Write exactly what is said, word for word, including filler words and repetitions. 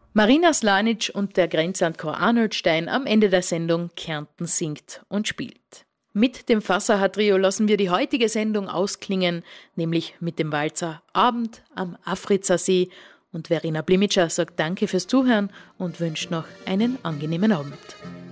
Marina Slanic und der Grenzlandchor Arnoldstein am Ende der Sendung Kärnten singt und spielt. Mit dem Fassacher-Trio lassen wir die heutige Sendung ausklingen, nämlich mit dem Walzer Abend am Afritzer See. Und Verena Blimitscher sagt Danke fürs Zuhören und wünscht noch einen angenehmen Abend.